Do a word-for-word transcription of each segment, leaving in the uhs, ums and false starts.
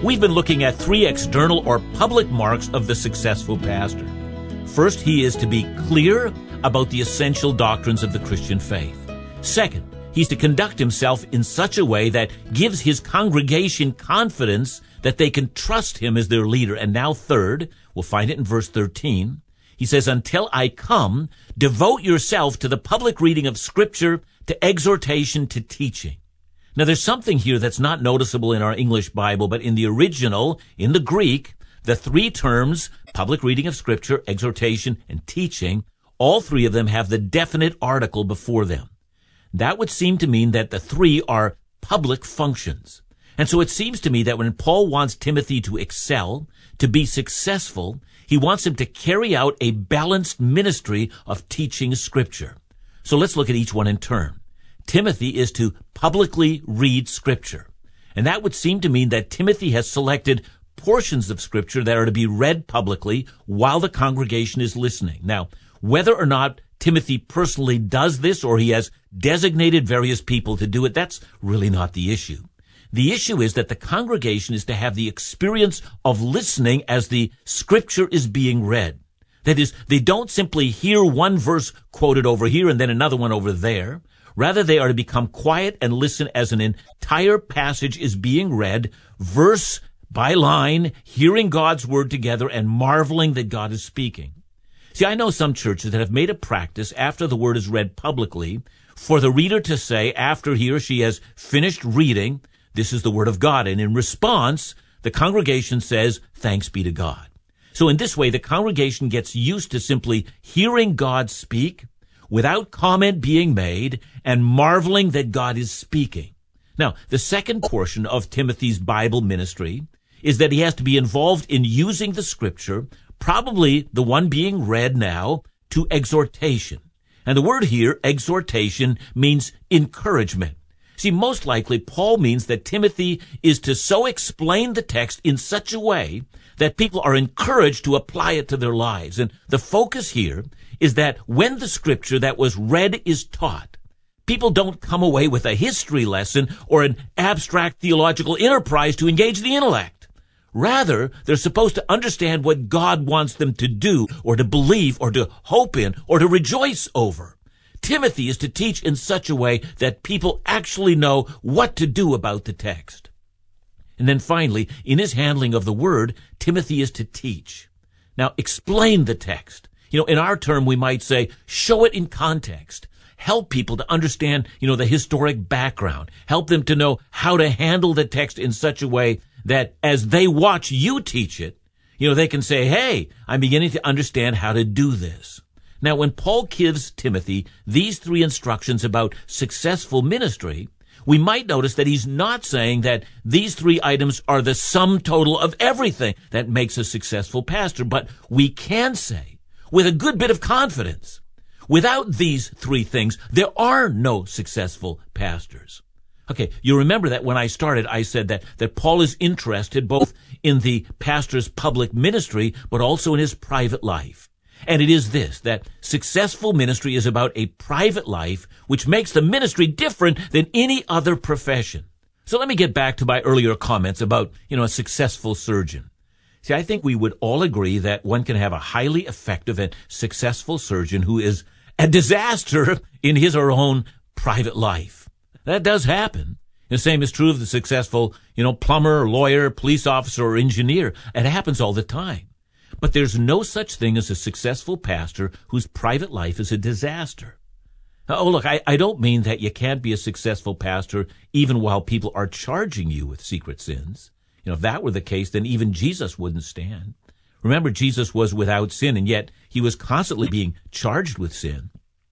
We've been looking at three external or public marks of the successful pastor. First, he is to be clear about the essential doctrines of the Christian faith. Second, he's to conduct himself in such a way that gives his congregation confidence that they can trust him as their leader. And now third, we'll find it in verse thirteen, he says, until I come, devote yourself to the public reading of Scripture, to exhortation, to teaching. Now there's something here that's not noticeable in our English Bible, but in the original, in the Greek, the three terms, public reading of Scripture, exhortation, and teaching, all three of them have the definite article before them. That would seem to mean that the three are public functions. And so it seems to me that when Paul wants Timothy to excel, to be successful, he wants him to carry out a balanced ministry of teaching Scripture. So let's look at each one in turn. Timothy is to publicly read Scripture. And that would seem to mean that Timothy has selected portions of Scripture that are to be read publicly while the congregation is listening. Now, whether or not Timothy personally does this or he has designated various people to do it, that's really not the issue. The issue is that the congregation is to have the experience of listening as the Scripture is being read. That is, they don't simply hear one verse quoted over here and then another one over there. Rather, they are to become quiet and listen as an entire passage is being read, verse by line, hearing God's word together and marveling that God is speaking. See, I know some churches that have made a practice after the word is read publicly for the reader to say after he or she has finished reading, this is the word of God. And in response, the congregation says, thanks be to God. So in this way, the congregation gets used to simply hearing God speak without comment being made and marveling that God is speaking. Now, the second portion of Timothy's Bible ministry is that he has to be involved in using the Scripture, probably the one being read now, to exhortation. And the word here, exhortation, means encouragement. See, most likely, Paul means that Timothy is to so explain the text in such a way that people are encouraged to apply it to their lives. And the focus here is that when the Scripture that was read is taught, people don't come away with a history lesson or an abstract theological enterprise to engage the intellect. Rather, they're supposed to understand what God wants them to do or to believe or to hope in or to rejoice over. Timothy is to teach in such a way that people actually know what to do about the text. And then finally, in his handling of the word, Timothy is to teach. Now, explain the text. You know, in our term, we might say, show it in context. Help people to understand, you know, the historic background. Help them to know how to handle the text in such a way that as they watch you teach it, you know, they can say, hey, I'm beginning to understand how to do this. Now, when Paul gives Timothy these three instructions about successful ministry, we might notice that he's not saying that these three items are the sum total of everything that makes a successful pastor, but we can say with a good bit of confidence, without these three things, there are no successful pastors. Okay, you remember that when I started, I said that, that Paul is interested both in the pastor's public ministry, but also in his private life. And it is this, that successful ministry is about a private life, which makes the ministry different than any other profession. So let me get back to my earlier comments about, you know, a successful surgeon. See, I think we would all agree that one can have a highly effective and successful surgeon who is a disaster in his or her own private life. That does happen. The same is true of the successful, you know, plumber, lawyer, police officer, or engineer. It happens all the time. But there's no such thing as a successful pastor whose private life is a disaster. Oh, look, I, I don't mean that you can't be a successful pastor even while people are charging you with secret sins. You know, if that were the case, then even Jesus wouldn't stand. Remember, Jesus was without sin, and yet he was constantly being charged with sin.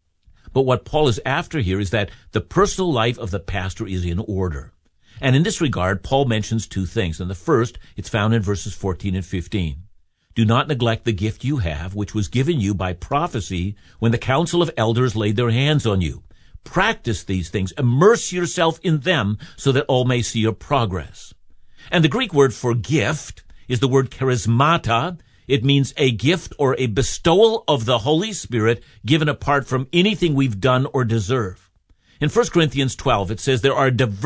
But what Paul is after here is that the personal life of the pastor is in order. And in this regard, Paul mentions two things. And the first, it's found in verses fourteen and fifteen. Do not neglect the gift you have, which was given you by prophecy when the council of elders laid their hands on you. Practice these things. Immerse yourself in them so that all may see your progress. And the Greek word for gift is the word charismata. It means a gift or a bestowal of the Holy Spirit given apart from anything we've done or deserve. In First Corinthians twelve, it says there are diverse